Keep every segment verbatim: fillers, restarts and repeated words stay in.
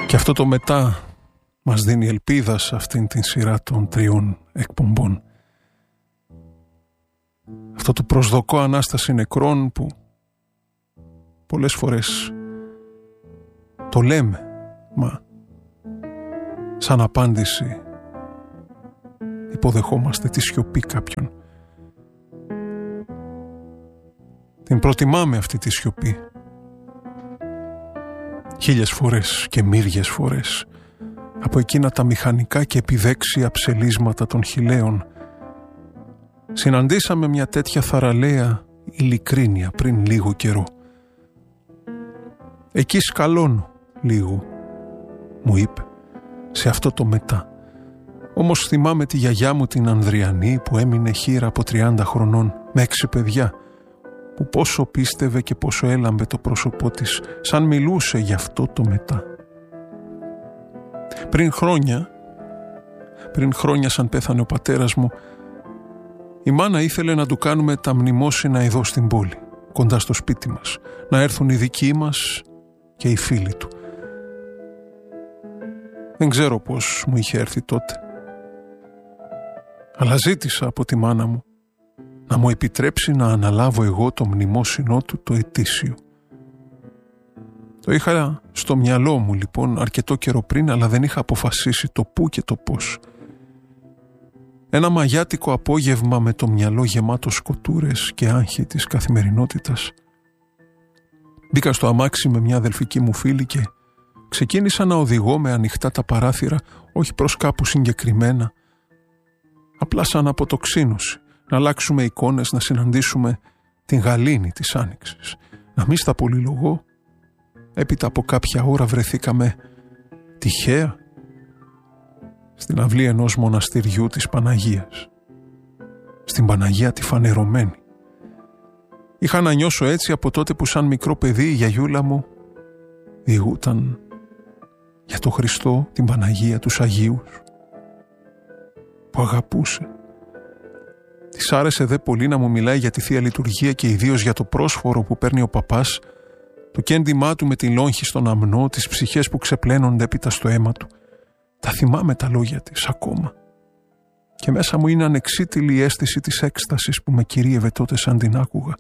Και αυτό το μετά μας δίνει ελπίδα σε αυτήν την σειρά των τριών εκπομπών. Αυτό το προσδοκώ Ανάσταση νεκρών που πολλές φορές το λέμε, μα σαν απάντηση υποδεχόμαστε τη σιωπή κάποιον. Την προτιμάμε αυτή τη σιωπή χίλιες φορές και μύριες φορές από εκείνα τα μηχανικά και επιδέξια ψελίσματα των χιλέων. Συναντήσαμε μια τέτοια θαραλέα ειλικρίνεια πριν λίγο καιρό. «Εκεί σκαλώνω λίγο», μου είπε, σε αυτό το μετά. Όμως θυμάμαι τη γιαγιά μου την Ανδριανή που έμεινε χήρα από τριάντα χρονών με έξι παιδιά, που πόσο πίστευε και πόσο έλαμπε το πρόσωπό της, σαν μιλούσε γι' αυτό το μετά. Πριν χρόνια, πριν χρόνια σαν πέθανε ο πατέρας μου, η μάνα ήθελε να του κάνουμε τα μνημόσυνα εδώ στην πόλη, κοντά στο σπίτι μας, να έρθουν οι δικοί μας και οι φίλοι του. Δεν ξέρω πώς μου είχε έρθει τότε, αλλά ζήτησα από τη μάνα μου να μου επιτρέψει να αναλάβω εγώ το μνημόσυνό του το ετήσιο. Το είχα στο μυαλό μου λοιπόν αρκετό καιρό πριν, αλλά δεν είχα αποφασίσει το πού και το πώς. Ένα μαγιάτικο απόγευμα με το μυαλό γεμάτο σκοτούρες και άγχη της καθημερινότητας, μπήκα στο αμάξι με μια αδελφική μου φίλη και ξεκίνησα να οδηγώ με ανοιχτά τα παράθυρα, όχι προς κάπου συγκεκριμένα, απλά σαν αποτοξίνωση, να αλλάξουμε εικόνες, να συναντήσουμε την γαλήνη της άνοιξης. Να μην στα πολυλογώ, έπειτα από κάποια ώρα βρεθήκαμε τυχαία στην αυλή ενός μοναστηριού της Παναγίας, στην Παναγία τη φανερωμένη. Είχα να νιώσω έτσι από τότε που σαν μικρό παιδί η γιαγιούλα μου διηγούταν για το Χριστό, την Παναγία, τους Αγίους που αγαπούσε. Της άρεσε δε πολύ να μου μιλάει για τη Θεία Λειτουργία και ιδίως για το πρόσφορο που παίρνει ο παπάς, το κέντημά του με τη λόγχη στον αμνό, τις ψυχές που ξεπλένονται έπειτα στο αίμα του. Τα θυμάμαι τα λόγια της ακόμα. Και μέσα μου είναι ανεξίτηλη η αίσθηση της έκστασης που με κυρίευε τότε σαν την άκουγα.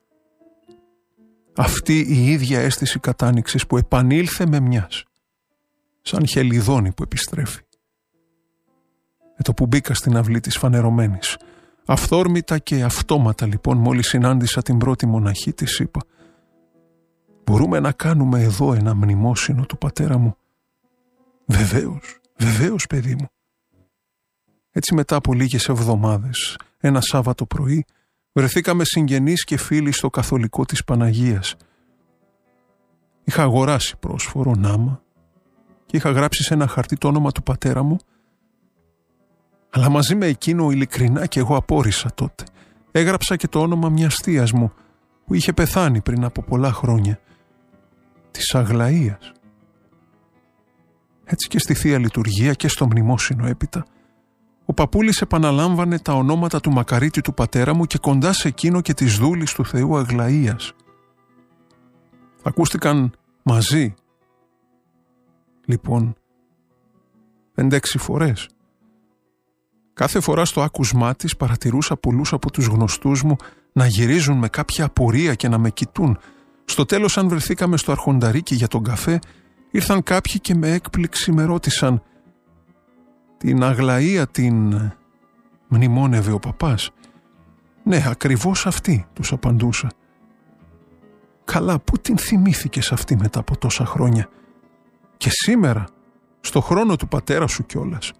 Αυτή η ίδια αίσθηση κατάνοιξης που επανήλθε με μιας, σαν χελιδόνι που επιστρέφει. Με το που μπήκα στην αυλή της φανερωμένης, αυθόρμητα και αυτόματα λοιπόν, μόλις συνάντησα την πρώτη μοναχή, της είπα: «Μπορούμε να κάνουμε εδώ ένα μνημόσυνο του πατέρα μου?» «Βεβαίως, βεβαίως παιδί μου». Έτσι μετά από λίγες εβδομάδες, ένα Σάββατο πρωί, βρεθήκαμε συγγενείς και φίλοι στο καθολικό της Παναγίας. Είχα αγοράσει πρόσφορο νάμα και είχα γράψει σε ένα χαρτί το όνομα του πατέρα μου, αλλά μαζί με εκείνο ειλικρινά και εγώ απόρρισα τότε. Έγραψα και το όνομα μιας θείας μου που είχε πεθάνει πριν από πολλά χρόνια, της Αγλαΐας. Έτσι και στη Θεία Λειτουργία και στο μνημόσυνο έπειτα, ο παππούλης επαναλάμβανε τα ονόματα του μακαρίτη του πατέρα μου και κοντά σε εκείνο και της δούλης του Θεού Αγλαΐας. Ακούστηκαν μαζί, λοιπόν, πέντε-έξι φορές. Κάθε φορά στο άκουσμά της παρατηρούσα πολλούς από τους γνωστούς μου να γυρίζουν με κάποια απορία και να με κοιτούν. Στο τέλος, αν βρεθήκαμε στο αρχονταρίκι για τον καφέ, ήρθαν κάποιοι και με έκπληξη με ρώτησαν: «Την Αγλαία την μνημόνευε ο παπάς?» «Ναι, ακριβώς αυτή», τους απαντούσα. «Καλά, πού την θυμήθηκες αυτή μετά από τόσα χρόνια? Και σήμερα, στο χρόνο του πατέρα σου κιόλας?»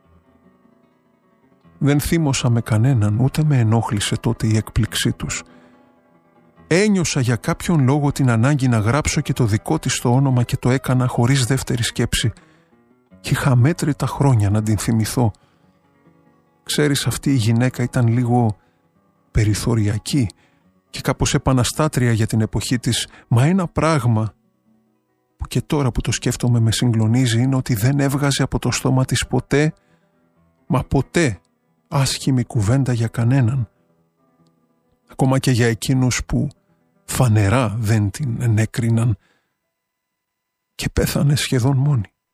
Δεν θύμωσα με κανέναν, ούτε με ενόχλησε τότε η έκπληξή τους. Ένιωσα για κάποιον λόγο την ανάγκη να γράψω και το δικό της το όνομα και το έκανα χωρίς δεύτερη σκέψη. Και είχα μέτρητα χρόνια να την θυμηθώ. Ξέρεις, αυτή η γυναίκα ήταν λίγο περιθωριακή και κάπως επαναστάτρια για την εποχή της, μα ένα πράγμα που και τώρα που το σκέφτομαι με συγκλονίζει είναι ότι δεν έβγαζε από το στόμα της ποτέ, μα ποτέ, άσχημη κουβέντα για κανέναν. Ακόμα και για εκείνους που φανερά δεν την ενέκριναν, και πέθανε σχεδόν μόνη.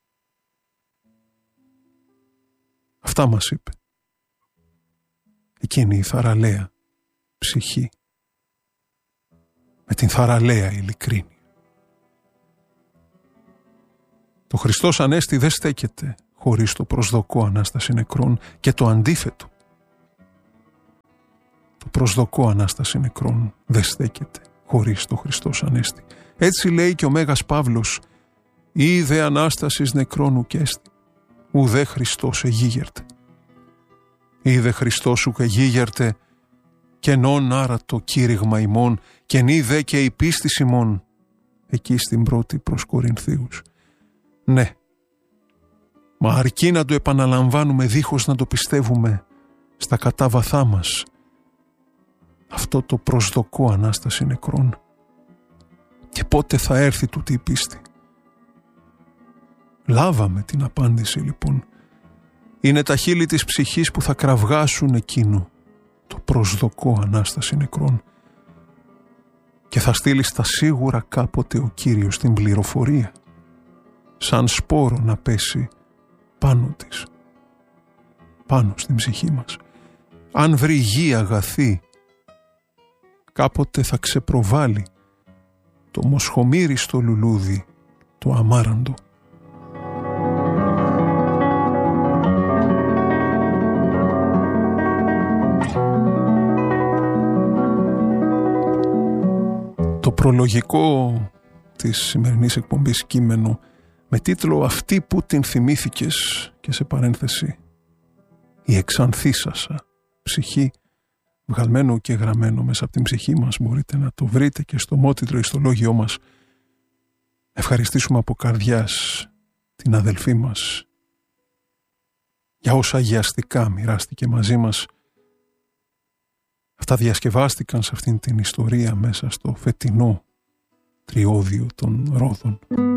Αυτά μας είπε. Εκείνη η θαραλέα ψυχή, με την θαραλέα ειλικρίνη. Το Χριστός Ανέστη δεν στέκεται χωρίς το προσδοκό Ανάσταση νεκρών και το αντίθετο. Το προσδοκό Ανάσταση νεκρών δεν στέκεται χωρίς το Χριστός Ανέστη. Έτσι λέει και ο Μέγας Παύλος, «Είδε Ανάστασης νεκρών ουκέστη, ουδέ Χριστός εγίγερτε. Είδε Χριστός ουκ εγίγερτε, και νόν άρα το κήρυγμα ημών, και νη δε και η πίστης ημών», εκεί στην πρώτη προς Κορινθίους. Ναι, μα αρκεί να το επαναλαμβάνουμε δίχως να το πιστεύουμε στα κατάβαθά μας, αυτό το προσδοκό Ανάσταση νεκρών. Και πότε θα έρθει τούτη η πίστη? Λάβαμε την απάντηση λοιπόν. Είναι τα χείλη της ψυχής που θα κραυγάσουν εκείνο το προσδοκό Ανάσταση νεκρών, και θα στείλει στα σίγουρα κάποτε ο Κύριος την πληροφορία, σαν σπόρο να πέσει πάνω της, πάνω στην ψυχή μας. Αν βρει γη αγαθή, κάποτε θα ξεπροβάλλει το μοσχομύριστο λουλούδι, το αμάραντο. Το προλογικό της σημερινής εκπομπής κείμενο με τίτλο «Αυτή που την θυμήθηκες» και σε παρένθεση «Η εξανθήσασα ψυχή», βγαλμένο και γραμμένο μέσα από την ψυχή μας, μπορείτε να το βρείτε και στο μότιτλο ιστολόγιό μας. Ευχαριστήσουμε από καρδιάς την αδελφή μας για όσα αγιαστικά μοιράστηκε μαζί μας. Αυτά διασκευάστηκαν σε αυτήν την ιστορία μέσα στο φετινό τριώδιο των Ρόδων.